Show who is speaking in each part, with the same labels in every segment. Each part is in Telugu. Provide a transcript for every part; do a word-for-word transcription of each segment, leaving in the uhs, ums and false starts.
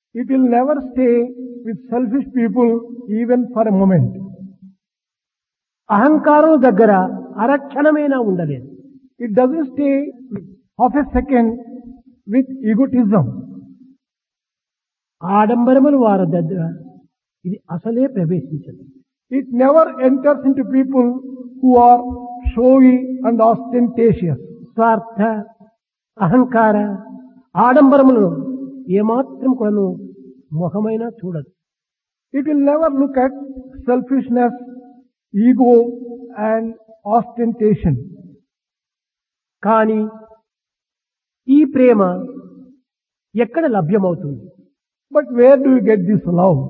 Speaker 1: It will never stay with selfish people even for a moment.
Speaker 2: అహంకారం దగ్గర అరక్షణమైనా ఉండలేదు.
Speaker 1: It doesn't stay half a second with egotism.
Speaker 2: ఆడంబరములు వారి దగ్గర ఇది అసలే ప్రవేశించదు.
Speaker 1: It never enters into people who are showy and ostentatious.
Speaker 2: స్వార్థ, అహంకార, ఆడంబరములను ఏమాత్రం కొను ముఖమైనా చూడదు.
Speaker 1: It will never look at selfishness, ego and ostentation.
Speaker 2: కానీ ఈ ప్రేమ ఎక్కడ లభ్యమవుతుంది?
Speaker 1: But where do you get this love?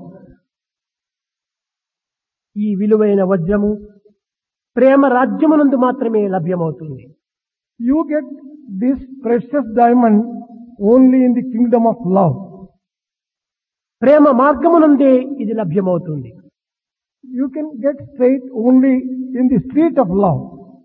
Speaker 2: ఈ విలువైన వజ్రము ప్రేమ రాజ్యమునందు మాత్రమే లభ్యమవుతుంది.
Speaker 1: You get this precious diamond only in the kingdom of love.
Speaker 2: ప్రేమ మార్గమునందే ఇది లభ్యమవుతుంది.
Speaker 1: You can get straight only in the street of love.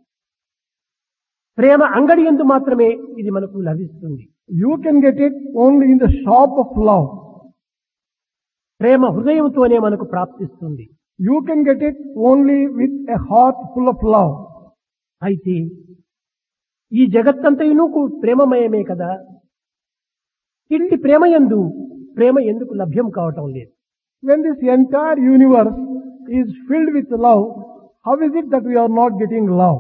Speaker 2: ప్రేమ అంగడి యందు మాత్రమే ఇది మనకు లభిస్తుంది.
Speaker 1: You can get it only in the shop of love.
Speaker 2: ప్రేమ హృదయంతోనే మనకు ప్రాప్తిస్తుంది.
Speaker 1: You can get it only with a heart full of love.
Speaker 2: అయితే ఈ జగత్తంతయును ప్రేమమయమే కదా. ఇట్టి ప్రేమయందు ప్రేమ ఎందుకు లభ్యం కావటం లేదు?
Speaker 1: When this entire universe is filled with love, how is it that we are not getting love?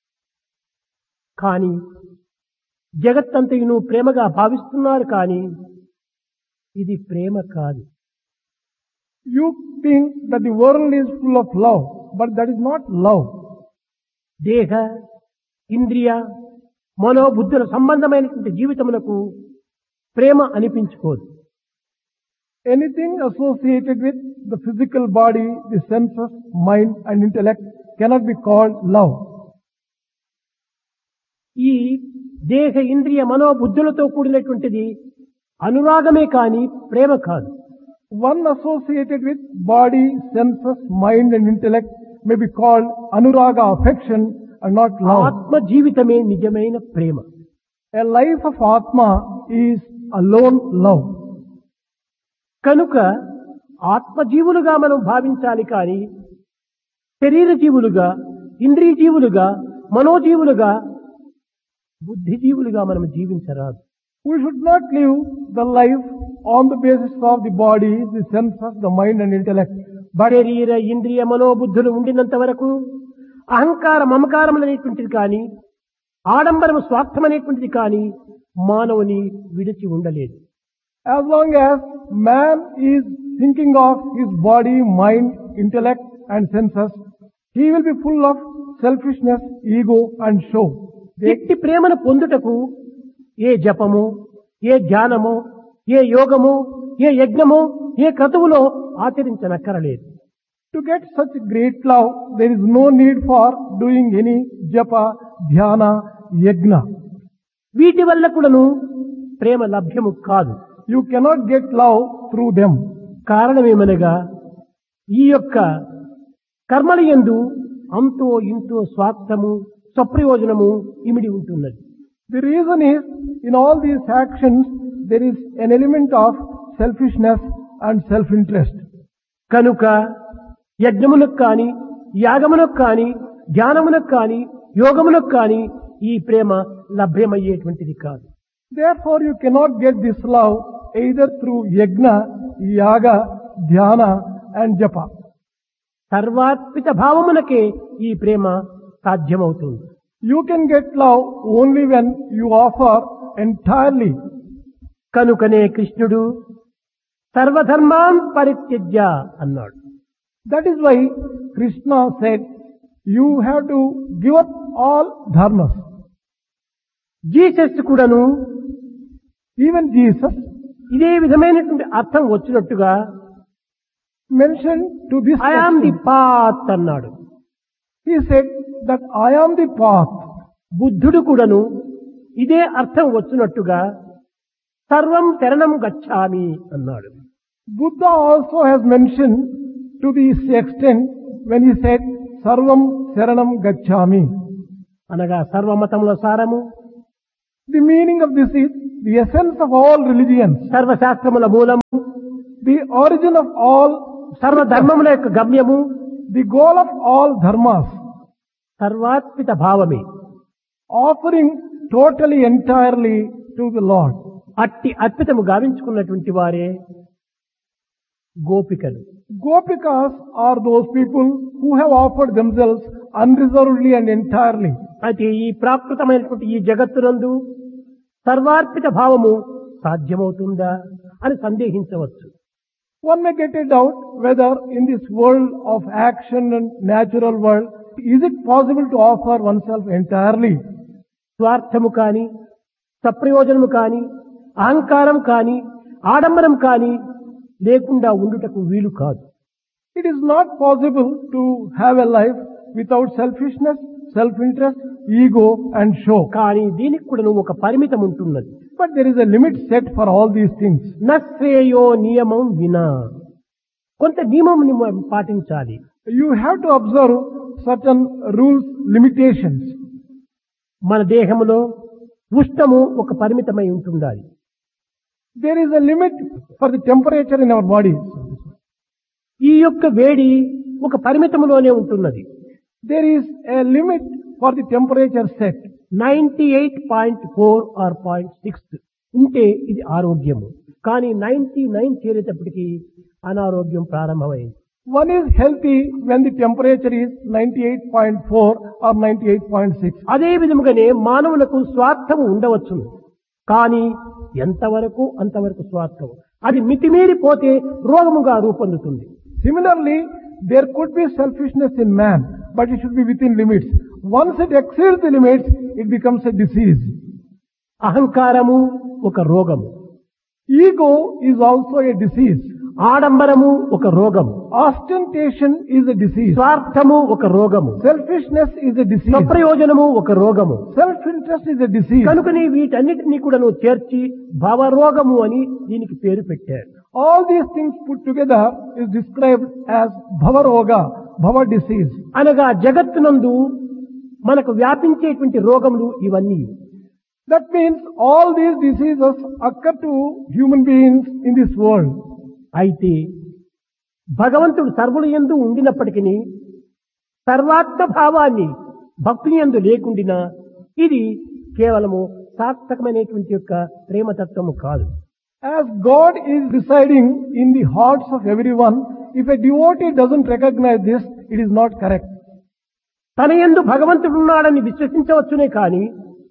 Speaker 2: కానీ జగత్తంతయును ప్రేమగా భావిస్తున్నారు, కానీ ఇది ప్రేమ కాదు.
Speaker 1: You think that the world is full of love, but that is not love.
Speaker 2: దేహ, ఇంద్రియ, మనోబుద్ధుల సంబంధమైనటువంటి జీవితమునకు ప్రేమ అనిపించుకోదు.
Speaker 1: Anything associated with the physical body, the senses, mind and intellect cannot be called love.
Speaker 2: ఈ దేహ, ఇంద్రియ, మనోబుద్ధులతో కూడినటువంటిది అనురాగమే కానీ ప్రేమ కాదు.
Speaker 1: One associated with body, senses, mind and intellect may be called anuraga, affection and not love.
Speaker 2: ఆత్మ జీవితమే నిజమైన ప్రేమ.
Speaker 1: A life of Atma is alone love.
Speaker 2: కనుక ఆత్మజీవులుగా మనం భావించాలి, కానీ శరీర జీవులుగా, ఇంద్రియ జీవులుగా, మనోజీవులుగా, బుద్ధిజీవులుగా మనం జీవించరాదు.
Speaker 1: We should not live the life on the basis of the body, the senses, the mind and intellect.
Speaker 2: But శరీర, ఇంద్రియ, మనోబుద్ధులు ఉండినంత వరకు అహంకార మమకారం అనేటువంటిది కానీ, ఆడంబరము స్వార్థం అనేటువంటిది కానీ మానవుని విడిచి ఉండలేదు.
Speaker 1: As long as man is thinking of his body, mind, intellect and senses, he will be full of selfishness, ego and show.
Speaker 2: ఎట్టి ప్రేమను పొందుటకు ఏ జపము, ఏ ధ్యానము, ఏ యోగము, ఏ యజ్ఞము, ఏ క్రతువులో ఆచరించనక్కరలేదు.
Speaker 1: To get such great love, there is no need for doing any japa, dhyana, yajna.
Speaker 2: వీటి వల్ల కూడాను ప్రేమ లభ్యము కాదు.
Speaker 1: You cannot get love through them.
Speaker 2: కారణమేమనగా ఈ యొక్క కర్మల యందు అంతో ఇంతో స్వార్థము, స్వప్రయోజనము ఇమిడి ఉంటున్నది.
Speaker 1: The reason is, in all these actions, there is an element of selfishness and self-interest.
Speaker 2: కనుక యజ్ఞమునకు కానీ, యాగమునకు కానీ, ధ్యానమునకు కానీ, యోగమునకు కానీ ఈ ప్రేమ లభ్యమయ్యేటువంటిది కాదు.
Speaker 1: Therefore, you cannot get this love either through yajna, yaga, dhyana and japa.
Speaker 2: సర్వాత్మిక భావమునకే ఈ ప్రేమ సాధ్యమవుతుంది.
Speaker 1: You can get love only when you offer entirely.
Speaker 2: కనుకనే కృష్ణుడు సర్వధర్మాన్ పరిత్యజ్య అన్నాడు.
Speaker 1: That is why Krishna said, you have to give up all dharmas.
Speaker 2: Jesus కూడాను,
Speaker 1: even Jesus,
Speaker 2: ఇదే విధమైనటువంటి అర్థం వచ్చినట్టుగా
Speaker 1: mentioned to this
Speaker 2: I am the
Speaker 1: person.
Speaker 2: Path అన్నాడు.
Speaker 1: He said that I am the path.
Speaker 2: బుద్ధుడు కూడాను ఇదే అర్థం వచ్చినట్టుగా సర్వం శరణం గచ్ఛామి అన్నాడు.
Speaker 1: Buddha also has mentioned to this extent when he said sarvam saranam gacchami.
Speaker 2: అనగా సర్వమతముల సారము,
Speaker 1: The meaning of this is the essence of all religions.
Speaker 2: సర్వశాస్త్రముల మూలము,
Speaker 1: the origin of all,
Speaker 2: సర్వధర్మముల యొక్క గమ్యము
Speaker 1: the goal of all dharmas,
Speaker 2: సర్వాత్మిత భావమే.
Speaker 1: offering totally, entirely to the Lord.
Speaker 2: అట్టి అద్భుతము గావించుకున్నటువంటి వారే గోపికలు.
Speaker 1: Gopikas are those people who have offered themselves unreservedly and entirely.
Speaker 2: అయితే ఈ ప్రాకృతమైనటువంటి ఈ జగత్తునందు సర్వార్పిత భావము సాధ్యమవుతుందా అని సందేహించవచ్చు.
Speaker 1: One may get a doubt whether in this world of action and natural world, is it possible to offer oneself entirely?
Speaker 2: స్వార్థము కాని, సప్రయోజనము కాని, అహంకారం కాని, ఆడంబరం కాని లేకుండా ఉండుటకు వీలు కాదు.
Speaker 1: It is not possible to have a life without selfishness, self-interest, ego and show.
Speaker 2: కానీ దీనికి కూడా ఒక పరిమితం ఉంటున్నది.
Speaker 1: But there is a limit set for all these things.
Speaker 2: నశ్రేయో నియమం వినా, కొంత నియమం పాటించాలి.
Speaker 1: You have to observe certain rules, limitations.
Speaker 2: మన దేహములో ఉష్ణము ఒక పరిమితమై ఉంటుండాలి.
Speaker 1: There is a limit for the temperature in our bodies.
Speaker 2: ఈ యొక్క వేడి ఒక పరిమితములోనే ఉంటున్నది.
Speaker 1: There is a limit for the temperature set.
Speaker 2: Ninety eight point four are point six ఉంటే ఇది ఆరోగ్యము. కానీ నైన్టీ నైన్ చేరేటప్పటికి అనారోగ్యం ప్రారంభమైంది.
Speaker 1: One is healthy when the temperature is ninety-eight point four or ninety-eight point six.
Speaker 2: అదే విధముగానే మానవులకు స్వార్థము ఉండవచ్చును. కానీ ఎంతవరకు అంతవరకు స్వార్థం. అది మితిమీరి పోతే రోగముగా రూపొందుతుంది.
Speaker 1: Similarly, there could be selfishness in man, but it should be within limits. Once it exceeds the limits, it becomes a disease.
Speaker 2: అహంకారము ఒక రోగము.
Speaker 1: Ego is also a disease.
Speaker 2: ఆడంబరము ఒక రోగము.
Speaker 1: Ostentation is a disease.
Speaker 2: స్వార్థము ఒక రోగము.
Speaker 1: Selfishness is a disease.
Speaker 2: స్వప్రయోజనము ఒక రోగము.
Speaker 1: Self-interest is a disease.
Speaker 2: కనుకని వీటన్నిటినీ కూడా నువ్వు చేర్చి భవరోగము అని దీనికి పేరు పెట్టారు.
Speaker 1: All these things put together is described as bhavaroga, bhava disease.
Speaker 2: అనగా జగత్తునందు మనకు వ్యాపించేటువంటి రోగములు ఇవన్నీ.
Speaker 1: That means all these diseases occur to human beings in this world.
Speaker 2: అయితే భగవంతుడు సర్వుల యందు ఉండినప్పటికీ సర్వాత్మ భావాన్ని భక్తుని యందు లేకుండినా ఇది కేవలము సార్థకమైనటువంటి యొక్క ప్రేమతత్వము కాదు.
Speaker 1: As God is residing in the hearts of everyone, if a devotee doesn't recognize this, it is not correct.
Speaker 2: తన యందు భగవంతుడు ఉన్నాడని విశ్వసించవచ్చునే కానీ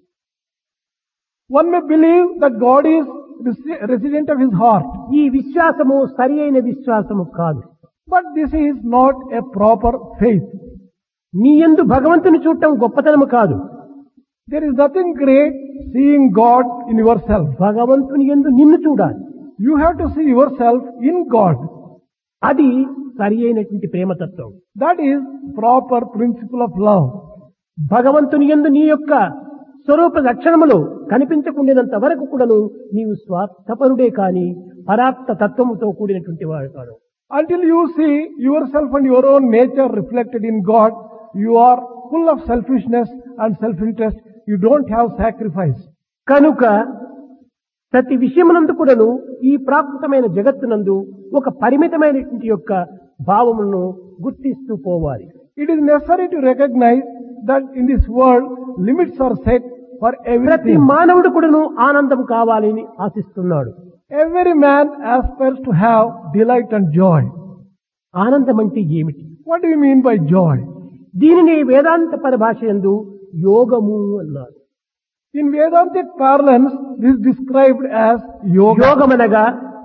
Speaker 1: one may believe that God is resident of his heart.
Speaker 2: ఈ విశ్వాసము సరి అయిన విశ్వాసము కాదు.
Speaker 1: But this is not a proper faith.
Speaker 2: నీ యందు భగవంతుని చూడటం గొప్పతనము కాదు.
Speaker 1: There is nothing great seeing God in yourself.
Speaker 2: భగవంతుని యందు నిన్ను చూడాలి.
Speaker 1: You have to see yourself in God.
Speaker 2: అది సరి అయినటువంటి ప్రేమతత్వం.
Speaker 1: That is proper principle of love.
Speaker 2: భగవంతుని యందు నీ యొక్క స్వరూప లక్షణములు కనిపించకుండినంత వరకు కూడాను నీవు స్వార్థపరుడే కాని పరాత్మ తత్వముతో కూడినటువంటి వాడు కాదు.
Speaker 1: Until you see yourself and your own nature reflected in God, you are full of selfishness and self-interest. You don't have sacrifice.
Speaker 2: కనుక ప్రతి విషయమునందు కూడాను ఈ ప్రాకృతమైన జగత్తునందు ఒక పరిమితమైనటువంటి యొక్క భావములను గుర్తిస్తూ పోవాలి.
Speaker 1: It is necessary to recognize that in this world limits are set for
Speaker 2: ప్రతి
Speaker 1: everything.
Speaker 2: మానవుడు కూడాను ఆనందం కావాలని ఆశిస్తున్నాడు.
Speaker 1: Every man aspires to have delight and joy.
Speaker 2: ఆనందం అంటే ఏమిటి?
Speaker 1: What do you mean by joy?
Speaker 2: దీనిని వేదాంత పరిభాష యందు యోగము అన్నారు.
Speaker 1: In Vedantic parlance, this is described as yoga.
Speaker 2: యోగమనగా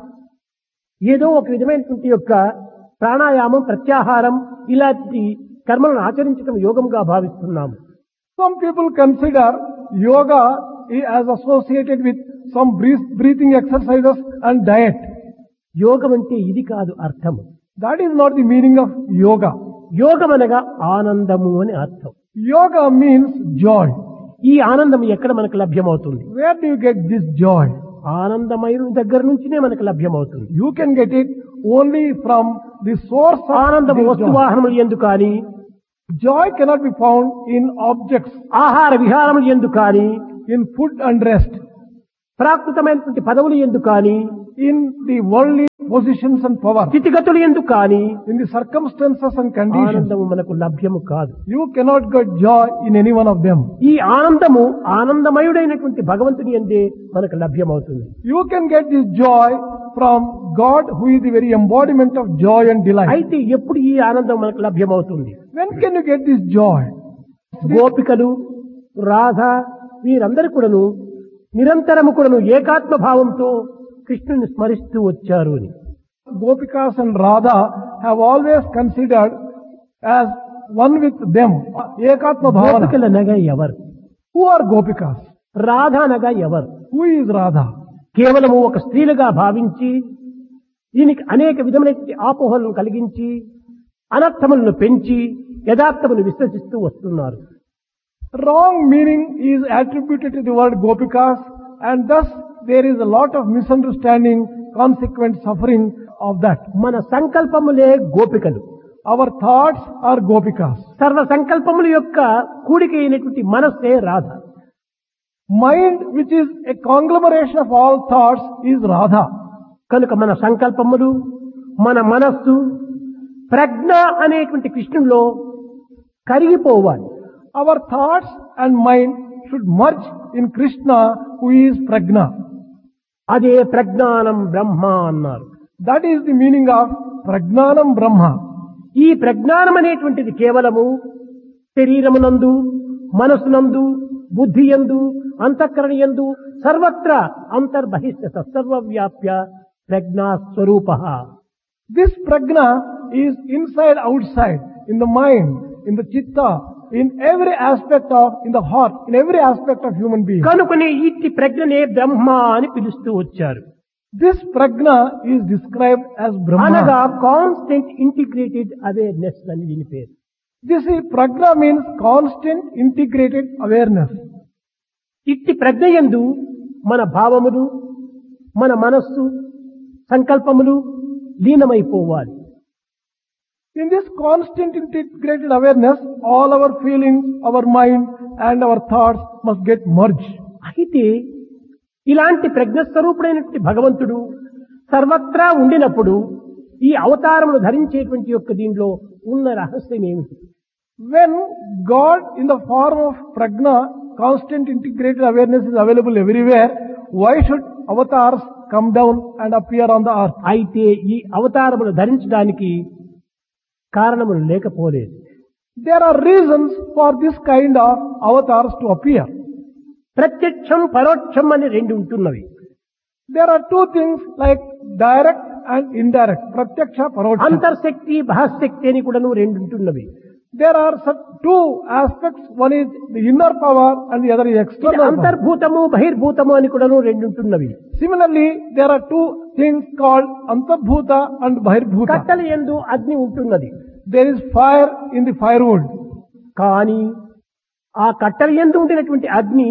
Speaker 2: ఏదో ఒక విధమైనటువంటి యొక్క ప్రాణాయామం, ప్రత్యాహారం ఇలాంటి కర్మలను ఆచరించడం యోగంగా భావిస్తున్నాము.
Speaker 1: Some people consider yoga as associated with some breathing exercises and diet.
Speaker 2: యోగం అంటే ఇది కాదు అర్థము.
Speaker 1: That is not the meaning of yoga.
Speaker 2: యోగం అనగా ఆనందము అని అర్థం.
Speaker 1: Yoga means joy.
Speaker 2: ఈ ఆనందం ఎక్కడ మనకు లభ్యమవుతుంది?
Speaker 1: Where do you get this joy?
Speaker 2: ఆనందమయుని దగ్గర నుంచినే మనకు లభ్యమవుతుంది.
Speaker 1: You can get it only from the source of
Speaker 2: ఆనందం
Speaker 1: this joy.
Speaker 2: వస్తువాహనములు యందు కానీ,
Speaker 1: Joy cannot be found in objects,
Speaker 2: ఆహార విహారములు యందు కానీ,
Speaker 1: in food and rest,
Speaker 2: ప్రాకృతమైనటువంటి పదవులు యందు కానీ,
Speaker 1: in the worldly positions and power.
Speaker 2: స్థితిగతులు ఎందుకు కానీ
Speaker 1: In the circumstances and conditions,
Speaker 2: ఆనందము మనకు లభ్యము కాదు.
Speaker 1: you cannot get joy in any one of them.
Speaker 2: ఈ ఆనందము ఆనందమయుడైనటువంటి భగవంతుని యందే మనకు లభ్యమవుతుంది.
Speaker 1: You can get this joy from God, who is the very embodiment of joy and delight.
Speaker 2: అయితే ఎప్పుడు ఈ ఆనందం మనకు లభ్యమవుతుంది?
Speaker 1: When can you get this joy?
Speaker 2: గోపికలు, రాధ వీరందరూ కూడాను నిరంతరము కూడాను ఏకాత్మ భావంతో కృష్ణుని స్మరిస్తూ వచ్చారు అని.
Speaker 1: Gopikas and Radha have always considered as one with them. Ekatma bhavana.
Speaker 2: గోపికలు అనగా ఎవరు?
Speaker 1: Who are Gopikas?
Speaker 2: రాధ అనగా ఎవరు?
Speaker 1: Who is Radha?
Speaker 2: కేవలము ఒక స్త్రీలుగా భావించి దీనికి అనేక విధమైనటువంటి ఆపోహలను కలిగించి అనర్థములను పెంచి యథార్థమును విశ్వసిస్తూ వస్తున్నారు.
Speaker 1: Wrong meaning is attributed to the word Gopikas, and thus there is a lot of misunderstanding, consequent suffering of that.
Speaker 2: మన సంకల్పములే గోపికలు.
Speaker 1: Our thoughts are Gopikas.
Speaker 2: సర్వ సంకల్పముల యొక్క కూడిక అయినటువంటి మనస్సే Radha.
Speaker 1: Mind, which is a conglomeration of all thoughts, is Radha.
Speaker 2: కనుక మన సంకల్పములు, మన మనస్సు ప్రజ్ఞ అనేటువంటి కృష్ణుల్లో కరిగిపోవాలి.
Speaker 1: Our thoughts and mind should merge in Krishna, who is Prajna.
Speaker 2: అదే ప్రజ్ఞానం బ్రహ్మ అన్నారు.
Speaker 1: That is the meaning of Prajnanam Brahma.
Speaker 2: ఈ ప్రజ్ఞానం అనేటువంటిది కేవలము శరీరమునందు, మనస్సునందు, బుద్ధియందు, అంతఃకరణయందు సర్వత్రా అంతర్బహిష్ట సర్వవ్యాప్య ప్రజ్ఞా స్వరూప.
Speaker 1: This Prajna is inside, outside, in the mind, in the chitta, in every aspect of, in the heart, in every aspect of human being.
Speaker 2: కనుకనే ఇట్టి ప్రజ్ఞనే బ్రహ్మ అని పిలుస్తూ వచ్చారు.
Speaker 1: This Prajna is described as
Speaker 2: అనగా
Speaker 1: Brahma.
Speaker 2: కాన్స్టెంట్ ఇంటిగ్రేటెడ్ అవేర్నెస్ అని దీని పేరు.
Speaker 1: This is Prajna means constant integrated awareness.
Speaker 2: ఇట్టి ప్రజ్ఞయందు మన భావములు, మన మనస్సు, సంకల్పములు లీనమైపోవాలి.
Speaker 1: In this constant integrated awareness, all our feelings, our mind and our thoughts must get merged.
Speaker 2: అయితే ఇలాంటి ప్రజ్ఞస్వరూపుడైనటువంటి భగవంతుడు సర్వత్రా ఉండినప్పుడు ఈ అవతారమును ధరించేటువంటి యొక్క దీనిలో ఉన్న రహస్యం ఏమిటి?
Speaker 1: When God in the form of Prajna, constant integrated awareness is available everywhere, why should avatars come down and appear on the earth?
Speaker 2: అయితే ఈ అవతారమును ధరించడానికి కారణములు లేకపోలేదు.
Speaker 1: There are reasons for this kind of avatars to appear.
Speaker 2: ప్రత్యక్షం పరోక్షం అని రెండు ఉంటున్నవి.
Speaker 1: There are two things like direct and indirect. Pratyaksha, Paroksha.
Speaker 2: అంతర్శక్తి బహిర్శక్తి అని కూడాను రెండు ఉంటున్నవి.
Speaker 1: There are such two aspects. One is the inner power and the other is
Speaker 2: ఇది
Speaker 1: external power.
Speaker 2: అంతర్భూతము బహిర్భూతము అని కూడాను రెండు ఉంటున్నవి.
Speaker 1: Similarly, there are two things called Antarbhuta and Bahirbhuta.
Speaker 2: కట్టెల యందు అగ్ని ఉంటున్నది.
Speaker 1: There is fire in the firewood.
Speaker 2: కానీ ఆ కట్టెల యందు ఉండినటువంటి అగ్ని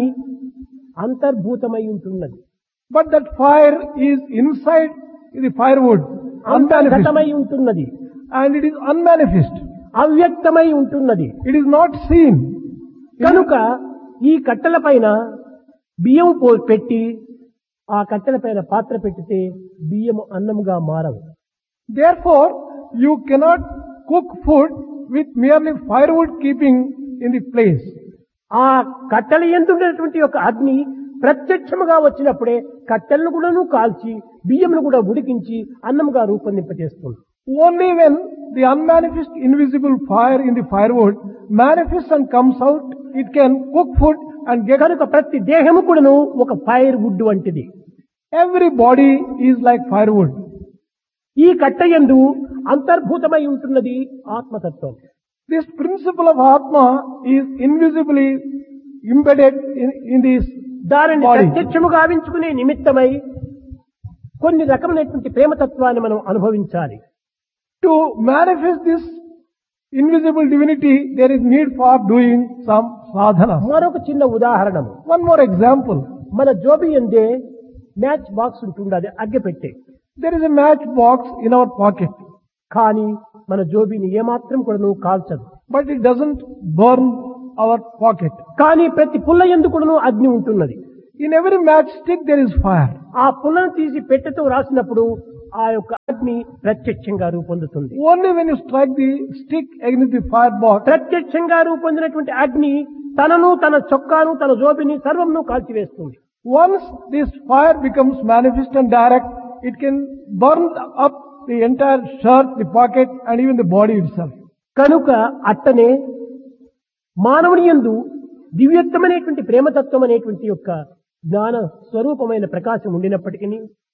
Speaker 2: అంతర్భూతమై ఉంటున్నది.
Speaker 1: But that fire is inside the firewood, unmanifest.
Speaker 2: అంతర్గతమై ఉంటున్నది.
Speaker 1: And it is unmanifest.
Speaker 2: అవ్యక్తమై ఉంటున్నది.
Speaker 1: It is not seen.
Speaker 2: కనుక ఈ కట్టెల పైన బియ్యం పో పెట్టి ఆ కట్టెల పైన పాత్ర పెట్టితే బియ్యము అన్నముగా మారవు.
Speaker 1: Therefore, you cannot cook food with merely firewood keeping in the place.
Speaker 2: ఆ కట్టెల ఎందున్నటువంటి యొక్క అగ్ని ప్రత్యక్షముగా వచ్చినప్పుడే కట్టెలను కూడాను కాల్చి బియ్యమును కూడా ఉడికించి అన్నముగా రూపొందింపచేస్తుంది.
Speaker 1: Only when the unmanifest invisible fire in the firewood manifests and comes out, it can cook food and get.
Speaker 2: కనుక ప్రతి దేహము కూడాను ఒక ఫైర్ వుడ్ వంటిది.
Speaker 1: Every body is like firewood.
Speaker 2: ఈ కట్టెయందు అంతర్భూతమై ఉంటున్నది ఆత్మతత్వం.
Speaker 1: This principle of Atma is invisibly embedded in, in this
Speaker 2: దానిని
Speaker 1: body.
Speaker 2: ప్రత్యక్షము గావించుకునే నిమిత్తమై కొన్ని రకమైనటువంటి ప్రేమతత్వాన్ని మనం అనుభవించాలి.
Speaker 1: To manifest this invisible divinity, there is need for doing some sadhana.
Speaker 2: మరొక చిన్న ఉదాహరణము.
Speaker 1: One more example.
Speaker 2: మన జోబి ఎందే మ్యాచ్ బాక్స్ ఉంటుండది అగ్గి పెట్టే.
Speaker 1: There is a match box in our pocket,
Speaker 2: కానీ మన జోబిని ఏమాత్రం కూడా నువ్వు కాల్చదు.
Speaker 1: but it doesn't burn our pocket.
Speaker 2: కానీ ప్రతి పుల్ల ఎందు కూడాను అగ్ని ఉంటున్నది.
Speaker 1: In every matchstick there is fire.
Speaker 2: ఆ పుల్లను తీసి పెట్టెతో రాసినప్పుడు ఆ యొక్క అగ్ని ప్రత్యక్షంగా రూపొందుతుంది.
Speaker 1: Only when you strike the stick against the firebox,
Speaker 2: ప్రత్యక్షంగా రూపొందినటువంటి అగ్ని తనను, తన చొక్కాను, తన జోబిని సర్వంను కాల్చివేస్తుంది.
Speaker 1: once this fire becomes manifest and direct, it can burn up the entire shirt, the pocket, and even the body itself.
Speaker 2: కనుక అట్టనే మానవుని యందు దివ్యత్వమైనటువంటి ప్రేమతత్వం అనేటువంటి యొక్క జ్ఞాన స్వరూపమైన ప్రకాశం ఉండినప్పటికీ,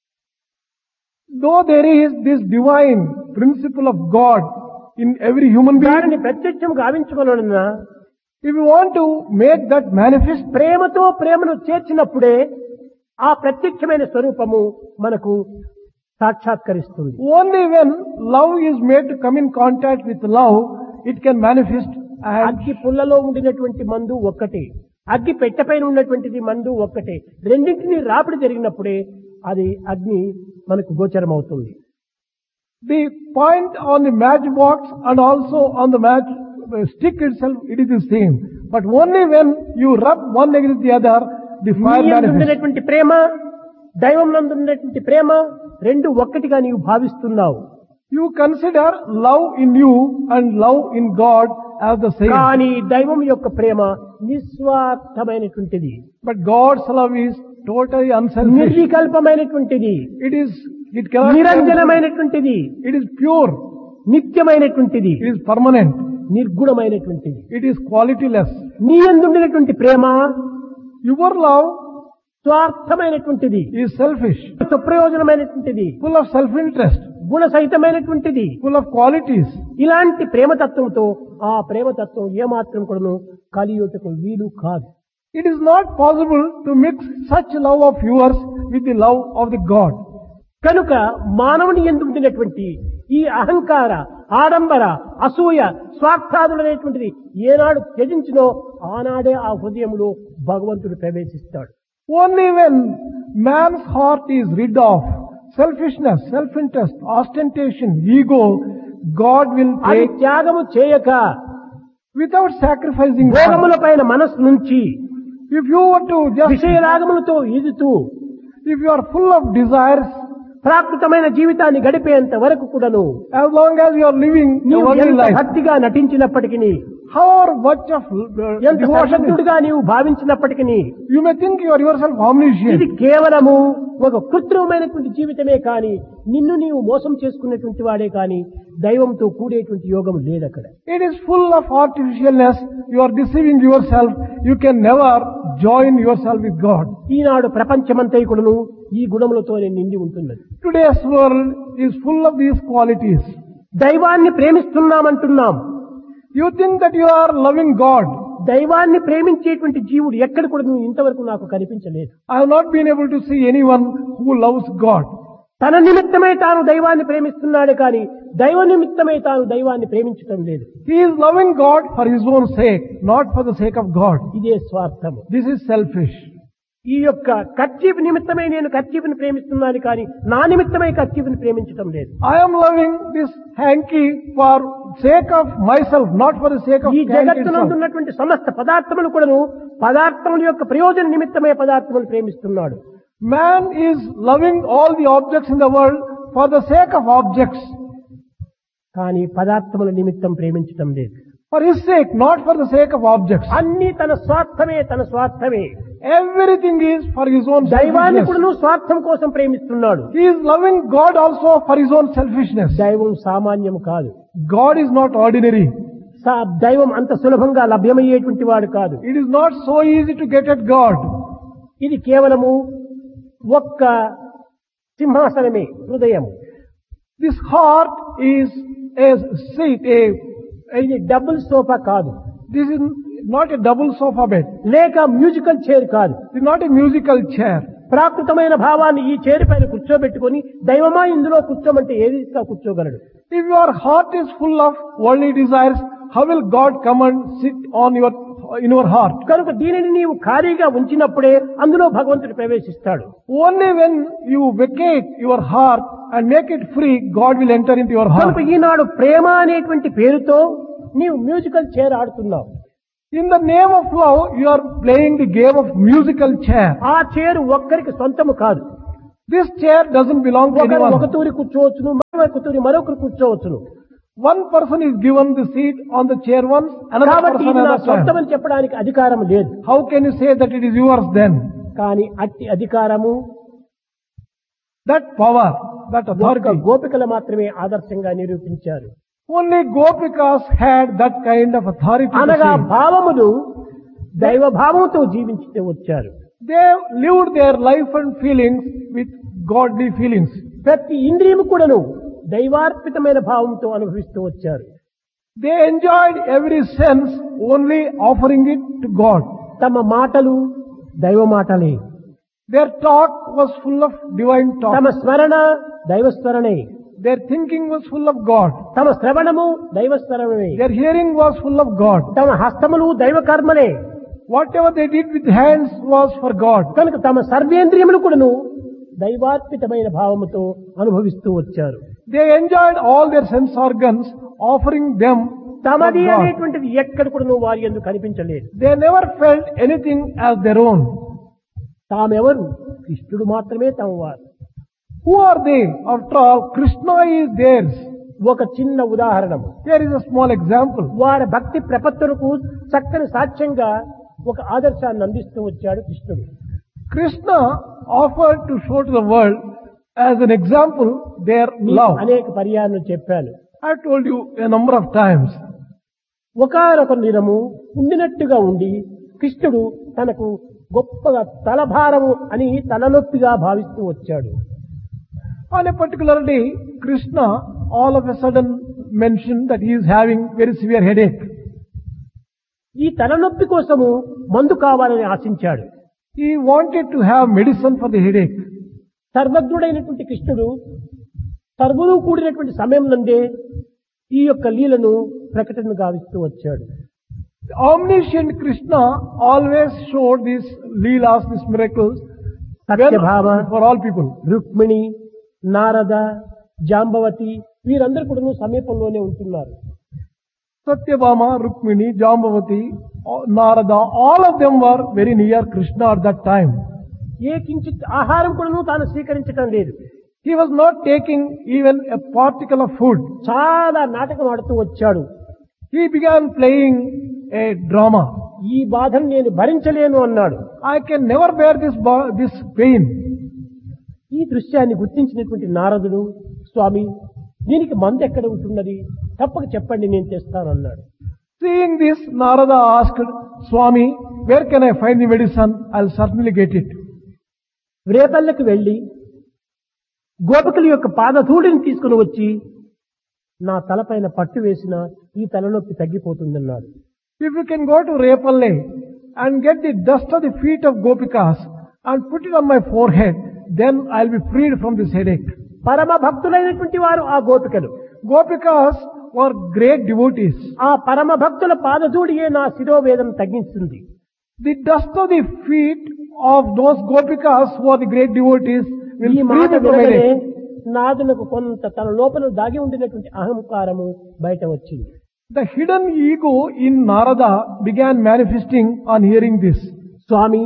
Speaker 1: Though there is this divine principle of God in every human
Speaker 2: దానిని
Speaker 1: being,
Speaker 2: ప్రత్యక్షం గావించుకోవాలన్నా
Speaker 1: if you want to make that manifest,
Speaker 2: ప్రేమతో ప్రేమను చేర్చినప్పుడే ఆ ప్రత్యక్షమైన స్వరూపము మనకు సాక్షాత్కరిస్తుంది.
Speaker 1: only when love is made to come in contact with love, it can manifest. And
Speaker 2: అగ్గి పుల్లలో ఉండినటువంటి మందు ఒక్కటే, అగ్గి పెట్టెపైన ఉన్నటువంటిది మందు ఒక్కటే. రెండింటినీ రాపిడి జరిగినప్పుడే అది అగ్ని మనకు గోచరం అవుతుంది.
Speaker 1: the point on the matchbox and also on the match uh, stick itself, it is the same. But only when you rub one against the other, the fire
Speaker 2: నీ యందు
Speaker 1: manifests.
Speaker 2: ఉండినటువంటి ప్రేమ, దైవం నందు ఉన్నటువంటి ప్రేమ రెండు ఒక్కటిగా నీవు భావిస్తున్నావు.
Speaker 1: You consider love in you and love in God as the same.
Speaker 2: కానీ దైవం యొక్క ప్రేమ నిస్వార్థమైనటువంటిది,
Speaker 1: But God's love is totally unselfish.
Speaker 2: నిర్వికల్పమైనటువంటిది,
Speaker 1: It is, it cannot,
Speaker 2: నిరంజనమైనటువంటిది,
Speaker 1: it is pure,
Speaker 2: నిత్యమైనటువంటిది,
Speaker 1: it is permanent,
Speaker 2: నిర్గుణమైనటువంటిది.
Speaker 1: it is qualityless.
Speaker 2: నీ యందు ఉండినటువంటి ప్రేమ
Speaker 1: Your love
Speaker 2: స్వార్థమైనటువంటిది,
Speaker 1: is selfish,
Speaker 2: సుప్రయోజనమైనటువంటిది,
Speaker 1: full of self-interest,
Speaker 2: గుణసహితమైనటువంటిది.
Speaker 1: full of qualities.
Speaker 2: ఇలాంటి ప్రేమతత్వంతో ఆ ప్రేమతత్వం ఏమాత్రం కూడాను కలియుటకు వీలు కాదు.
Speaker 1: It is not possible to mix such love of yours with the love of the God.
Speaker 2: కనుక మానవుని యందు ఉండినటువంటి ఈ అహంకార, ఆడంబర, అసూయ, స్వార్థాదులనేటువంటిది ఏనాడు త్యజించినో ఆనాడే ఆ హృదయంలో భగవంతుడు ప్రవేశిస్తాడు.
Speaker 1: Only when man's heart is rid of selfishness, self-interest, ostentation, ego, God will
Speaker 2: అది
Speaker 1: take,
Speaker 2: త్యాగము చేయక
Speaker 1: without sacrificing God.
Speaker 2: భోగముల పైన మనస్సు నుంచి
Speaker 1: If you were to just,
Speaker 2: విషయరాగములతో ఈదుతూ
Speaker 1: if you are full of desires,
Speaker 2: ప్రాకృతమైన జీవితాన్ని గడిపేంత వరకు కూడాను
Speaker 1: as long as you are living a
Speaker 2: నీవు
Speaker 1: worldly
Speaker 2: ఎంత
Speaker 1: life,
Speaker 2: భక్తిగా నటించినప్పటికీ,
Speaker 1: however much of uh,
Speaker 2: ఎంత
Speaker 1: devotion, is-
Speaker 2: సశక్తుడిగా నీవు భావించినప్పటికీ,
Speaker 1: you may think you are yourself
Speaker 2: ఇది
Speaker 1: omniscient.
Speaker 2: కేవలము ఒక కృత్రిమమైనటువంటి జీవితమే కాని, నిన్ను నీవు మోసం చేసుకునేటువంటి వాడే కాని దైవంతో కూడేటువంటి యోగం లేదు అక్కడ.
Speaker 1: It is full of artificialness. You are deceiving yourself. You can never join yourself with God.
Speaker 2: ఈనాడు ప్రపంచమంతైకుడును ఈ గుణములతోనే నిండి ఉంటున్నది.
Speaker 1: Today's world is full of these qualities.
Speaker 2: దైవాన్ని ప్రేమిస్తున్నామంటున్నాం.
Speaker 1: You think that you are loving God.
Speaker 2: దైవాన్ని ప్రేమించేటువంటి జీవుడు ఎక్కడ కూడా నువ్వు ఇంతవరకు నాకు కనిపించలేదు.
Speaker 1: I have not been able to see anyone who loves God.
Speaker 2: తన నిమిత్తమై తాను దైవాన్ని ప్రేమిస్తున్నాడే కానీ దైవ నిమిత్తమై తాను దైవాన్ని ప్రేమించటం లేదు.
Speaker 1: He is loving God for his own sake, not for the sake of God.
Speaker 2: ఇదే స్వార్థము.
Speaker 1: This is selfish.
Speaker 2: ఈ యొక్క కర్చీఫ్ నిమిత్తమై నేను కర్చీఫ్ని ప్రేమిస్తున్నాను కానీ నా నిమిత్తమై కర్చీఫ్ని ప్రేమించటం లేదు.
Speaker 1: I am loving this hanky for sake of myself, not for the sake of
Speaker 2: ఈ
Speaker 1: hanky
Speaker 2: జగత్తునందు
Speaker 1: itself.
Speaker 2: ఉన్నటువంటి సమస్త పదార్థములు కూడాను పదార్థముల యొక్క ప్రయోజన నిమిత్తమై పదార్థములు ప్రేమిస్తున్నాడు.
Speaker 1: Man is loving all the objects in the world for the sake of objects.
Speaker 2: కానీ పదార్థముల నిమిత్తం ప్రేమించటం లేదు.
Speaker 1: For his sake, not for the sake of objects.
Speaker 2: అన్ని తన స్వార్థమే, తన స్వార్థమే.
Speaker 1: Everything is for his own
Speaker 2: దైవాన్ని
Speaker 1: selfishness.
Speaker 2: కూడాను స్వార్థం కోసం ప్రేమిస్తున్నాడు.
Speaker 1: He is loving God also for his own selfishness.
Speaker 2: దైవం సామాన్యం కాదు.
Speaker 1: God is not ordinary.
Speaker 2: సా- దైవం అంత సులభంగా లభ్యమయ్యేటువంటి వాడు కాదు.
Speaker 1: It is not so easy to get at God.
Speaker 2: ఇది కేవలము ఒక్క సింహాసనమే, హృదయము.
Speaker 1: This heart is a seat, a,
Speaker 2: ఇది డబుల్ సోఫా కాదు,
Speaker 1: this is not a double sofa bed.
Speaker 2: లేక మ్యూజికల్ చైర్ కాదు.
Speaker 1: It is not a musical chair.
Speaker 2: ప్రాకృతమైన భావాన్ని ఈ చైర్ పైన కూర్చోబెట్టుకొని దైవమా ఇందులో కూర్చోమంటే ఏ రీతిగా కూర్చోగలడు?
Speaker 1: If your heart is full of worldly desires, how will God come and sit on your, in your heart?
Speaker 2: కనుక దీనిని నీవు ఖాళీగా ఉంచినప్పుడే అందులో భగవంతుడు ప్రవేశిస్తాడు.
Speaker 1: Only when you vacate your heart and make it free, God will enter into your heart.
Speaker 2: కనుక ఈనాడు ప్రేమ అనేటువంటి పేరుతో నీవు మ్యూజికల్ చైర్ ఆడుతున్నావు.
Speaker 1: In the name of love, you are playing the game of musical chair.
Speaker 2: ఆ చైర్ ఒక్కరికి సొంతము కాదు.
Speaker 1: This chair doesn't belong to
Speaker 2: ఒకరు ఒక
Speaker 1: anyone.
Speaker 2: తూరి కూర్చోవచ్చును, మరొక తూరి మరొకరు కూర్చోవచ్చును.
Speaker 1: One person is given the seat on the chair once, another
Speaker 2: కాబట్టి
Speaker 1: person
Speaker 2: ఇది నా
Speaker 1: another time.
Speaker 2: సొంతమని చెప్పడానికి అధికారం లేదు.
Speaker 1: How can you say that it is yours then?
Speaker 2: కానీ అట్టి అధికారము
Speaker 1: That power, that
Speaker 2: ఒక్క
Speaker 1: authority,
Speaker 2: గోపికలు మాత్రమే ఆదర్శంగా నిరూపించారు.
Speaker 1: only Gopikas had that kind of authority to
Speaker 2: అనగా
Speaker 1: say.
Speaker 2: భావములు దైవ భావంతో జీవించి వచ్చారు.
Speaker 1: They lived their life and feelings with godly feelings.
Speaker 2: ప్రతి ఇంద్రియము కూడాను దైవార్పితమైన భావంతో అనుభవిస్తూ వచ్చారు.
Speaker 1: They enjoyed every sense only offering it to God.
Speaker 2: తమ మాటలు దైవ మాటలే,
Speaker 1: Their talk was full of divine
Speaker 2: తమ
Speaker 1: talk.
Speaker 2: స్మరణ దైవ స్మరణే,
Speaker 1: Their thinking was full of God.
Speaker 2: తమ శ్రవణము దైవ శ్రవణమే,
Speaker 1: Their hearing was full of God.
Speaker 2: తమ హస్తములు దైవ కర్మలే.
Speaker 1: Whatever they did with hands was for God.
Speaker 2: కనుక తమ సర్వేంద్రియములు కూడాను దైవార్పితమైన భావముతో అనుభవిస్తూ వచ్చారు.
Speaker 1: They enjoyed all their sense organs, offering them for
Speaker 2: తమది
Speaker 1: God.
Speaker 2: అనేటువంటిది ఎక్కడ కూడాను వారి యందు కనిపించలేదు.
Speaker 1: They never felt anything as their own.
Speaker 2: తామెవరు? కృష్ణుడు మాత్రమే తమ వారు.
Speaker 1: Who are they? After all, Krishna is theirs.
Speaker 2: ఒక చిన్న ఉదాహరణము.
Speaker 1: Here is a small example.
Speaker 2: వారి భక్తి ప్రపత్తులకు చక్కని సాక్ష్యంగా ఒక ఆదర్శాన్ని అందిస్తూ వచ్చాడు కృష్ణుడు.
Speaker 1: Krishna offered to show to the world as an example their
Speaker 2: మీకు
Speaker 1: love.
Speaker 2: అనేక పర్యాయాలు చెప్పాను.
Speaker 1: I told you a number of times.
Speaker 2: ఒకానొక దినము ఉండినట్టుగా ఉండి కృష్ణుడు తనకు గొప్పగా తలభారము అని తలనొప్పిగా భావిస్తూ వచ్చాడు.
Speaker 1: On a particular day, Krishna all of a sudden mentioned that he is having very severe headache.
Speaker 2: ఈ తలనొప్పి కోసము మందు కావాలని ఆశించాడు.
Speaker 1: He wanted to have medicine for the headache.
Speaker 2: సర్వజ్ఞుడైనటువంటి కృష్ణుడు సర్వులు కూడినటువంటి సమయం నందే ఈ యొక్క లీలను ప్రకటన గావిస్తూ వచ్చాడు.
Speaker 1: The omniscient Krishna always showed these leelas, these miracles,
Speaker 2: Satyabhama,
Speaker 1: for all people.
Speaker 2: Rukmini, Narada, Jambavati వీరందరూ కూడా సమీపంలోనే ఉంటున్నారు.
Speaker 1: Satyabhama, Rukmini, Jambavati, Narada, all of them were very near Krishna at that time.
Speaker 2: ఏ కించిత్ ఆహారం కూడా తాను స్వీకరించటం లేదు.
Speaker 1: He was not taking even a particle of food.
Speaker 2: చాలా నాటకం ఆడుతూ వచ్చాడు.
Speaker 1: He began playing a drama.
Speaker 2: ఈ బాధను నేను భరించలేను అన్నాడు.
Speaker 1: I can never bear this ba- this pain.
Speaker 2: ఈ దృశ్యాన్ని గుర్తించినటువంటి నారదుడు, స్వామి దీనికి మందు ఎక్కడ ఉంటున్నది, తప్పక చెప్పండి నేను తెస్తాను అన్నాడు.
Speaker 1: Seeing this, Narada asked, Swami, where can I find the medicine? I'll certainly get it.
Speaker 2: రేపల్లెకు వెళ్లి గోపికల యొక్క పాదధూళిని తీసుకుని వచ్చి నా తలపైన పట్టు వేసిన ఈ తలనొప్పి తగ్గిపోతుందన్నాడు.
Speaker 1: If you can go to Repalle and get the dust of the feet of Gopikas and put it on my forehead, then I'll be freed from this headache.
Speaker 2: పరమ భక్తులైనటువంటి వారు ఆ గోపికలు.
Speaker 1: Gopikas were great devotees.
Speaker 2: ఆ పరమ భక్తుల పాదధూళియే నా శిరోవేదన తగ్గిస్తుంది.
Speaker 1: The dust of the feet of those Gopikas who are the great devotees will
Speaker 2: ఈ
Speaker 1: free
Speaker 2: మాట
Speaker 1: me from
Speaker 2: వినగానే
Speaker 1: headache.
Speaker 2: నాదునకు కొంత తన లోపల దాగి ఉండినటువంటి అహంకారము బయట వచ్చింది.
Speaker 1: The hidden ego in Narada began manifesting on hearing this.
Speaker 2: స్వామి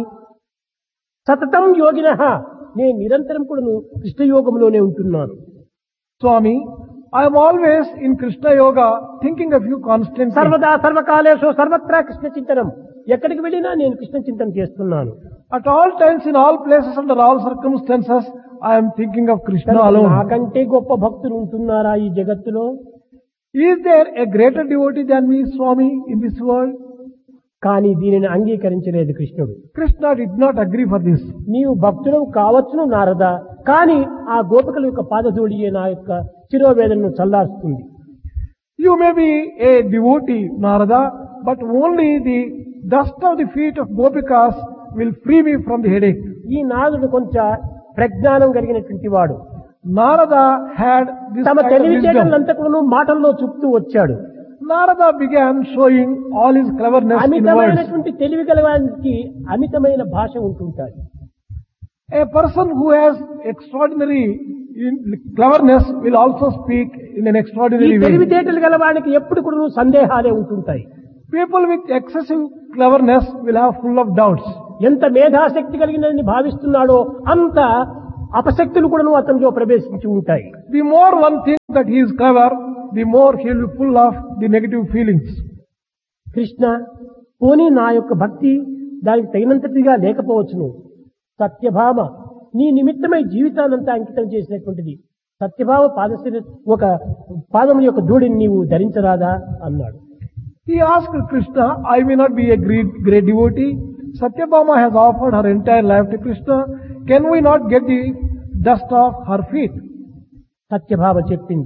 Speaker 2: సతతం యోగినః, నేను నిరంతరం కూడాను కృష్ణయోగంలోనే ఉంటున్నాను.
Speaker 1: Swami, I am always in Krishna Yoga thinking of you constantly.
Speaker 2: సర్వదా సర్వకాలేషు సర్వత్రా కృష్ణ చింతనం, ఎక్కడికి వెళ్ళినా నేను కృష్ణ చింతన చేస్తున్నాను.
Speaker 1: At all times, in all places, under all circumstances, I am thinking of Krishna alone.
Speaker 2: నాకంటే గొప్ప భక్తులు ఉంటున్నారా ఈ జగత్తులో?
Speaker 1: Is there a greater devotee than me, Swami, in this world?
Speaker 2: కానీ దీనిని అంగీకరించలేదు కృష్ణుడు.
Speaker 1: Krishna did not agree for this.
Speaker 2: నీవు భక్తుడు కావచ్చును నారద, కానీ ఆ గోపికల యొక్క పాదధూళియే నా యొక్క శిరోవేదనను చల్లారుస్తుంది.
Speaker 1: You may be a devotee, Narada, but only the dust of the feet of Gopikas will free me from the headache.
Speaker 2: ఈ నారదుడు కొంచెం ప్రజ్ఞానం కలిగినటువంటి వాడు.
Speaker 1: Narada had this
Speaker 2: తమ
Speaker 1: kind of wisdom.
Speaker 2: తెలివితేటలంతా కూడా మాటల్లో చూపుతూ వచ్చాడు.
Speaker 1: Narada began showing all his cleverness in words.
Speaker 2: అమితమైనటువంటి తెలివి గలవానికి అమితమైన భాష ఉంటుంటాయి.
Speaker 1: A person who has extraordinary cleverness will also speak in an
Speaker 2: ఈ
Speaker 1: extraordinary way.
Speaker 2: తెలివితేటలు గలవానికి ఎప్పుడు కూడా సందేహాలే ఉంటుంటాయి.
Speaker 1: People with excessive cleverness will have full of doubts.
Speaker 2: ఎంత మేధాశక్తి కలిగినని భావిస్తున్నాడో అంత అపశక్తులు కూడా అతనిలో ప్రవేశించి ఉంటాయి.
Speaker 1: The more one thinks that he is clever, the more he will be full of the negative feelings.
Speaker 2: Krishna, పోనీ నా యొక్క భక్తి దానికి తగినంతటిగా లేకపోవచ్చును. సత్యభామ నీ నిమిత్తమై జీవితానంతా అంకితం చేసినటువంటిది. సత్యభామ పాదశిర ఒక పాదం యొక్క ధూళిని నీవు ధరించరాదా అన్నాడు.
Speaker 1: He asked Krishna, I may not be a great, great devotee. Satyabhama has offered her entire life to Krishna. Can we not get the dust off her feet?
Speaker 2: Satyabhama చెప్పింది,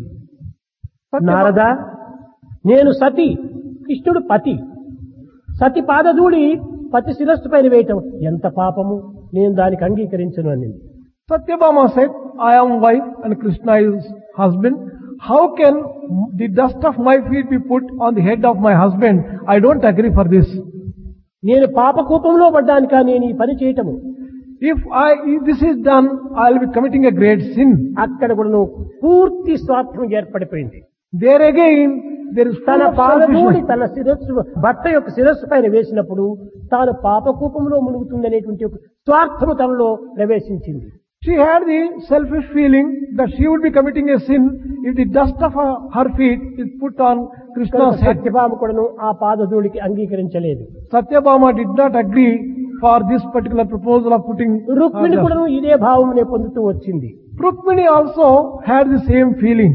Speaker 2: నారదా, నేను సతి, కృష్ణుడు పతి. సతి పాదధూళి పతి శిరస్సు పైన వేయటం ఎంత పాపము, నేను దానికి అంగీకరించను అని.
Speaker 1: Satyabhama said, I am wife and Krishna is husband. How can the dust of my feet be put on the head of my husband? I don't agree for this.
Speaker 2: నేను పాపకూపంలో పడ్డాను కానీ నేను ఈ పని చేయటము.
Speaker 1: If I, if this is done, I will be committing a great sin.
Speaker 2: అక్కడ కూడా పూర్తి స్వార్థం ఏర్పడిపోయింది.
Speaker 1: There again, there is full
Speaker 2: తన
Speaker 1: of
Speaker 2: పాదధూళి
Speaker 1: selfishness.
Speaker 2: తన శిరస్సు భర్త యొక్క శిరస్సు పైన వేసినప్పుడు తాను పాపకూపంలో మునుగుతుందనేటువంటి ఒక స్వార్థము తనలో ప్రవేశించింది.
Speaker 1: She had the selfish feeling that she would be committing a sin if the dust of her, her feet is put on Krishna's head.
Speaker 2: Satyabhama కూడాను ఆ పాదధూళికి అంగీకరించలేదు.
Speaker 1: Satyabhama did not agree for this particular proposal of putting her
Speaker 2: Rukmini
Speaker 1: dust.
Speaker 2: కూడాను ఇదే భావమునే పొందుతూ వచ్చింది.
Speaker 1: Rukmini also had the same feeling.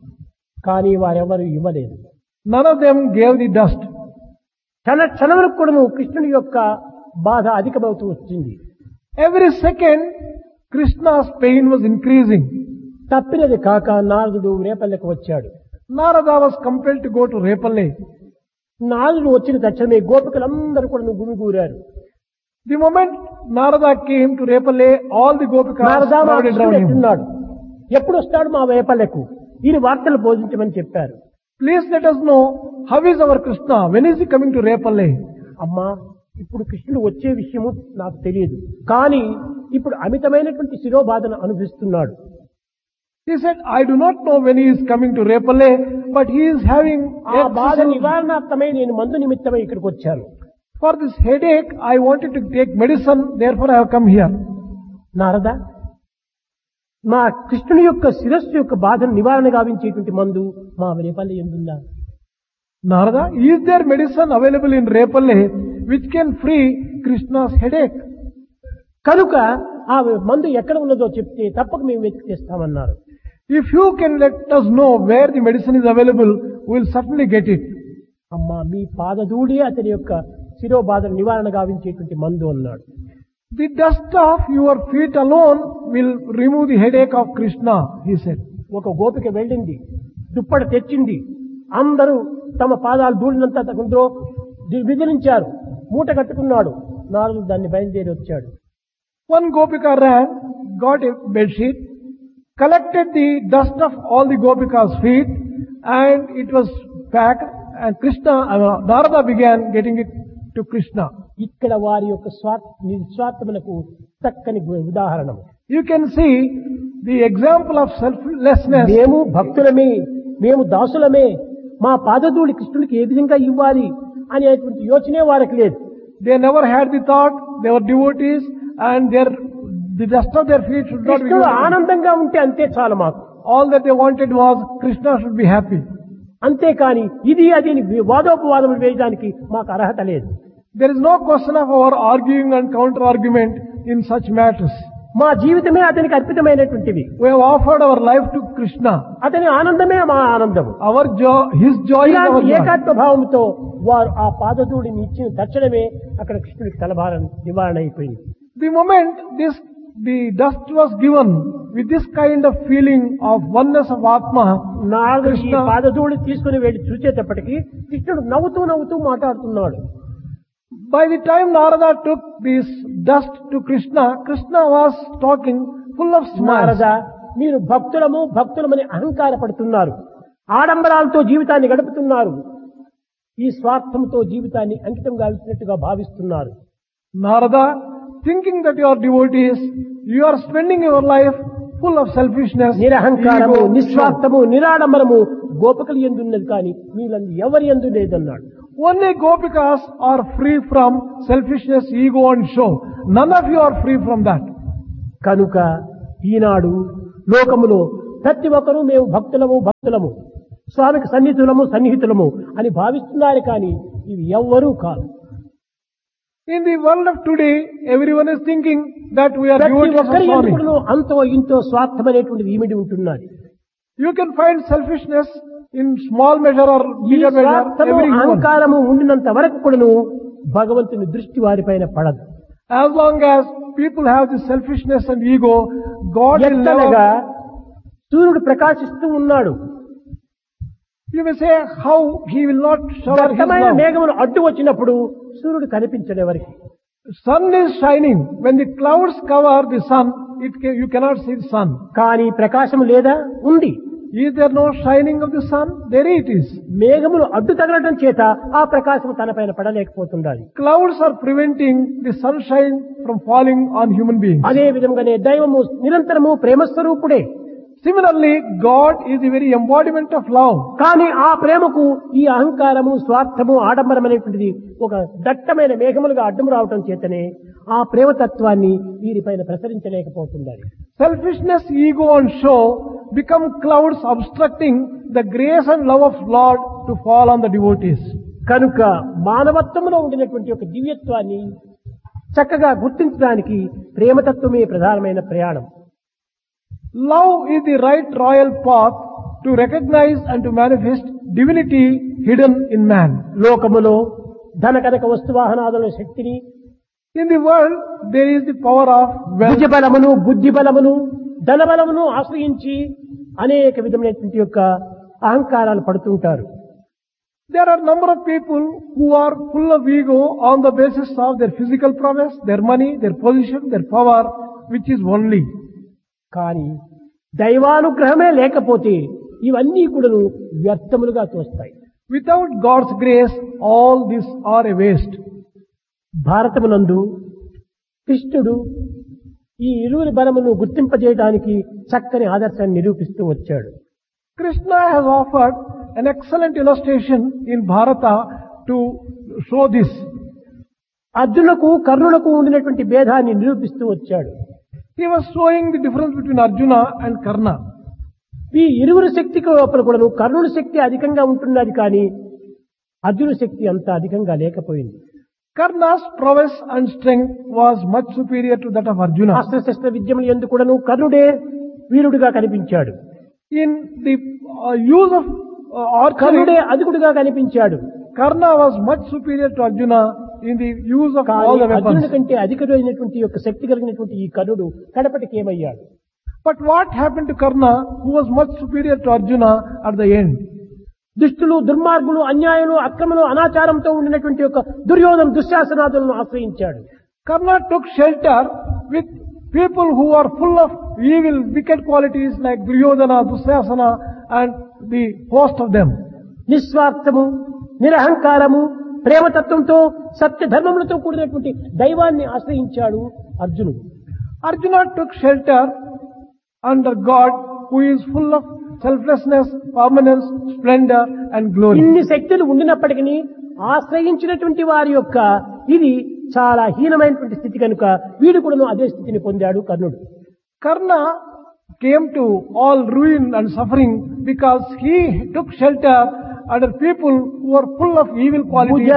Speaker 2: కానీ వారెవరు ఇవ్వలేదు.
Speaker 1: None of them gave the dust.
Speaker 2: క్షణ క్షణములకు కూడాను కృష్ణుని యొక్క బాధ అధికమవుతూ వచ్చింది.
Speaker 1: Every second, Krishna's pain was increasing.
Speaker 2: తప్పినది కాక నారదుడు రేపల్లెకు వచ్చాడు.
Speaker 1: Narada was compelled to go to Repalle.
Speaker 2: నారదుడు వచ్చిన తక్షణమే గోపికలందరూ కూడా గుమిగూరారు.
Speaker 1: The moment Narada came to Repalle, all the Gopikas
Speaker 2: Narada మా
Speaker 1: crowded
Speaker 2: కృష్ణుడు
Speaker 1: around him.
Speaker 2: ఎట్టున్నాడు, ఎప్పుడు వస్తాడు మా రేపల్లెకు, ఈయన వార్తలు బోధించమని చెప్పారు.
Speaker 1: Please let us know how is our Krishna. When is he coming to Repalle?
Speaker 2: అమ్మా, ఇప్పుడు కృష్ణుడు వచ్చే విషయము నాకు తెలియదు, కానీ ఇప్పుడు అమితమైనటువంటి శిరోబాధను అనుభవిస్తున్నాడు.
Speaker 1: He said, I do not know when he is coming to Repalle, but he is having
Speaker 2: ఆ బాధ
Speaker 1: excessive-
Speaker 2: నివారణార్థమై నేను మందు నిమిత్తమై ఇక్కడికి వచ్చాను.
Speaker 1: For this headache, I wanted to take medicine, therefore I have come here.
Speaker 2: Narada, మా కృష్ణుని యొక్క శిరస్సు యొక్క బాధను నివారణ గావించేటువంటి మందు మా Repalle ఎందుందా?
Speaker 1: Narada, is there medicine available in Repalle which can free Krishna's headache?
Speaker 2: కనుక ఆ మందు ఎక్కడ ఉన్నదో చెప్తే తప్పక మేము వెతికి తెస్తామన్నారు.
Speaker 1: If you can let us know where the medicine is available, we will certainly get it.
Speaker 2: అమ్మా, మీ పాదధూళి అతని యొక్క శిరోబాధను నివారణ గావించేటువంటి మందు అన్నాడు.
Speaker 1: The dust of your feet alone will remove the headache of Krishna, he said.
Speaker 2: ఒక గోపిక వెళ్ళింది, దుప్పటి తెచ్చింది, అందరూ తమ పాదాలు ధూళినంతా తగుందో విదిలించారు, మూట కట్టుకున్నాడు. నారదుడు దాన్ని బయలుదేరి వచ్చాడు.
Speaker 1: One Gopika ran, got a bedsheet, collected the dust of all the Gopika's feet, and it was packed, and Krishna, uh, Narada began getting it to Krishna.
Speaker 2: ఇక్కడ వారి యొక్క స్వార్థ నిస్వార్థములకు చక్కని ఉదాహరణ.
Speaker 1: You can see the example of selflessness.
Speaker 2: మేము భక్తులమే, మేము దాసులమే, మా పాదధూళి కృష్ణుడికి ఏ విధంగా ఇవ్వాలి అనేటువంటి యోచనే వారికి లేదు.
Speaker 1: They never had the thought, they were devotees, and their, the dust of their feet should not be
Speaker 2: కృష్ణుడు
Speaker 1: given.
Speaker 2: ఆనందంగా ఉంటే అంతే చాలు మాకు.
Speaker 1: All that they wanted was Krishna should be happy.
Speaker 2: అంతేకాని ఇది అది వాదోపవాదములు వేయడానికి మాకు అర్హత లేదు.
Speaker 1: There is no question of our arguing and counter argument in such matters.
Speaker 2: మా జీవితమే అతనికి అర్పితమైనటువంటివి.
Speaker 1: We have offered our life to Krishna.
Speaker 2: అతని ఆనందమే మా ఆనందము.
Speaker 1: Our joy, His joy is our
Speaker 2: ఇలాంటి
Speaker 1: joy.
Speaker 2: ఏకాత్మ భావంతో వారు ఆ పాదధూళిని ఇచ్చిన తక్షణమే అక్కడ కృష్ణుడికి తలభారం నివారణ అయిపోయింది.
Speaker 1: The moment this, the dust was given with this kind of feeling of oneness of Atma,
Speaker 2: నారదుడు ఈ
Speaker 1: Krishna,
Speaker 2: పాదధూళి తీసుకుని వెళ్ళి చూసేటప్పటికి కృష్ణుడు నవ్వుతూ నవ్వుతూ మాట్లాడుతున్నాడు.
Speaker 1: by the time Narada took this dust to Krishna, Krishna was talking full of smiles.
Speaker 2: Narada, మీరు భక్తులము భక్తులమని అహంకార పడుతున్నారు, ఆడంబరాలతో జీవితాన్ని గడుపుతున్నారు, ఈ స్వార్థంతో జీవితాన్ని అంకితం గావించినట్టుగా భావిస్తున్నారు.
Speaker 1: Narada, thinking that you are devotees, you are spending your life full of selfishness,
Speaker 2: నిరహంకారము,
Speaker 1: ego,
Speaker 2: నిస్వార్థము, నిరాడంబరము గోపికలు ఎందున్నది కానీ వీళ్ళని ఎవరి ఎందు లేదన్నాడు.
Speaker 1: Only Gopikas are free from selfishness, ego and show. None of you are free from that.
Speaker 2: కనుక ఈనాడు లోకములో ప్రతి ఒక్కరూ మేము భక్తులము భక్తులము స్వామికి సన్నిహితులము సన్నిహితులము అని భావిస్తున్నారు కానీ ఇవి ఎవ్వరూ కాదు.
Speaker 1: In the world of today, everyone is thinking that we are
Speaker 2: ప్రతి
Speaker 1: devotees of
Speaker 2: ఒక్కరి
Speaker 1: Swami.
Speaker 2: ఎందుకును అంతో ఇంతో స్వార్థమనేటువంటిది ఈమిడి ఉంటున్నది.
Speaker 1: You can find selfishness in small measure or
Speaker 2: ఈ
Speaker 1: bigger measure.
Speaker 2: స్వార్థము
Speaker 1: Everyone.
Speaker 2: అహంకారము ఉండినంత వరకు కూడాను భగవంతుని దృష్టి వారిపైన పడదు.
Speaker 1: As long as people have this selfishness and ego, God will
Speaker 2: ఎత్తనగా
Speaker 1: never.
Speaker 2: సూర్యుడు ప్రకాశిస్తూ ఉన్నాడు.
Speaker 1: You may say how he will not shower his
Speaker 2: దట్టమైన
Speaker 1: love.
Speaker 2: మేఘములు అడ్డు వచ్చినప్పుడు సూర్యుడు కనిపించడు ఎవరికి.
Speaker 1: Sun is shining. When the clouds cover the sun, it ca- you cannot see the sun.
Speaker 2: కానీ ప్రకాశం లేదా ఉంది.
Speaker 1: Is there no shining of the sun? There it is.
Speaker 2: మేఘములు అడ్డు తగలటం చేత ఆ ప్రకాశం తనపైన పడలేకపోతుండాలి.
Speaker 1: Clouds are preventing the sunshine from falling on human beings.
Speaker 2: అదే విధంగానే దైవము నిరంతరము ప్రేమస్వరూపుడే.
Speaker 1: Similarly, God is the very embodiment of love.
Speaker 2: కానీ ఆ ప్రేమకు ఈ అహంకారము స్వార్థము ఆడంబరం అనేటువంటిది ఒక దట్టమైన మేఘములుగా అడ్డం రావటం చేతనే ఆ ప్రేమతత్వాన్ని వీరిపైన ప్రసరించలేకపోతున్నారు.
Speaker 1: Selfishness, ego and show become clouds obstructing the grace and love of Lord to fall on the devotees.
Speaker 2: కనుక మానవత్వంలో ఉండినటువంటి ఒక దివ్యత్వాన్ని చక్కగా గుర్తించడానికి ప్రేమతత్వమే ప్రధానమైన ప్రయాణం.
Speaker 1: Love is the right royal path to recognize and to manifest divinity hidden in man.
Speaker 2: లోకములో ధన కనక వస్తువాహనాదుల శక్తిని,
Speaker 1: In the world, there is the power of wealth.
Speaker 2: భుజ బలమును బుద్ధి బలమును ధన బలమును ఆశ్రయించి అనేక విధమైనటువంటి యొక్క అహంకారాలు పడుతుంటారు.
Speaker 1: There are number of people who are full of ego on the basis of their physical prowess, their money, their position, their power, which is only.
Speaker 2: కానీ దైవానుగ్రహమే లేకపోతే ఇవన్నీ కూడాను వ్యర్థములుగా తోస్తాయి.
Speaker 1: Without God's grace, all these are a waste.
Speaker 2: భారతమునందు కృష్ణుడు ఈ ఇరువురి బలమును గుర్తింపజేయడానికి చక్కని ఆదర్శాన్ని నిరూపిస్తూ వచ్చాడు.
Speaker 1: Krishna has offered an excellent illustration in Bharata to show this.
Speaker 2: అర్జునులకు కర్ణులకు ఉండినటువంటి భేదాన్ని నిరూపిస్తూ వచ్చాడు.
Speaker 1: He was showing the difference between Arjuna and Karna.
Speaker 2: ఈ ఇరువురు శక్తికి లోపల కూడాను కర్ణుని శక్తి అధికంగా ఉంటున్నది కానీ అర్జున శక్తి అంత అధికంగా లేకపోయింది.
Speaker 1: Karna's prowess and strength was much superior to that of Arjuna.
Speaker 2: అస్త్రశస్త్ర విద్యములు ఎందు కూడాను కర్ణుడే వీరుడిగా కనిపించాడు.
Speaker 1: In the uh, use of uh, archery,
Speaker 2: కర్ణుడే అధికుడిగా కనిపించాడు.
Speaker 1: Karna was much superior to Arjuna in the use of all
Speaker 2: కానీ
Speaker 1: the
Speaker 2: అర్జునుడి
Speaker 1: weapons.
Speaker 2: కంటే అధికమైనటువంటి యొక్క శక్తి కలిగినటువంటి ఈ కర్ణుడు కడపటికి ఏమయ్యాడు?
Speaker 1: But what happened to Karna, who was much superior to Arjuna at the end?
Speaker 2: దుష్టులు దుర్మార్గులు అన్యాయులు అక్రమలు అనాచారంతో ఉండినటువంటి యొక్క Duryodhana దుశ్శాసనాదులను ఆశ్రయించాడు.
Speaker 1: Karna took shelter with people who are full of evil, wicked qualities like Duryodhana, Dusyasana and the host of them.
Speaker 2: నిస్వార్థము నిరహంకారము ప్రేమతత్వంతో సత్య ధర్మములతో కూడినటువంటి దైవాన్ని ఆశ్రయించాడు అర్జునుడు.
Speaker 1: Arjuna took shelter under God, who is full of selflessness, permanence, splendor and glory.
Speaker 2: ఇన్ని శక్తులు ఉండినప్పటికీ ఆశ్రయించినటువంటి వారి యొక్క ఇది చాలా హీనమైనటువంటి స్థితి కనుక వీడు కూడాను అదే స్థితిని పొందాడు కర్ణుడు.
Speaker 1: Karna came to all ruin and suffering because he took shelter under people who are full of evil qualities.